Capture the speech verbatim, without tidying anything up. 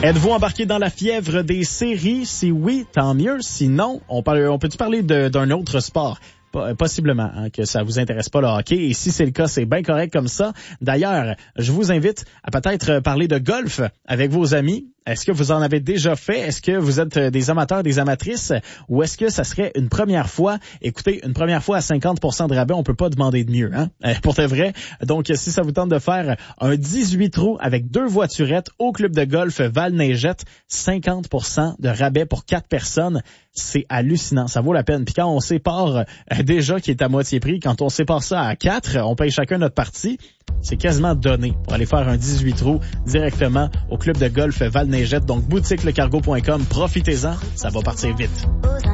Êtes-vous embarqué dans la fièvre des séries? Si oui, tant mieux. Sinon, on, parle, on peut-tu parler de, d'un autre sport? Possiblement hein, que ça vous intéresse pas le hockey, et si c'est le cas, c'est bien correct comme ça. D'ailleurs, je vous invite à peut-être parler de golf avec vos amis. Est-ce que vous en avez déjà fait? Est-ce que vous êtes des amateurs, des amatrices? Ou est-ce que ça serait une première fois? Écoutez, une première fois à cinquante pour cent de rabais, on peut pas demander de mieux, hein? Pour de vrai. Donc, si ça vous tente de faire un dix-huit trous avec deux voiturettes au club de golf Val-Neigette, cinquante pour cent de rabais pour quatre personnes. C'est hallucinant. Ça vaut la peine. Puis quand on sépare euh, déjà qui est à moitié prix, quand on sépare ça à quatre, on paye chacun notre partie. C'est quasiment donné pour aller faire un dix-huit trous directement au club de golf Val-Neigette. Donc, boutique le cargo point com. Profitez-en. Ça va partir vite.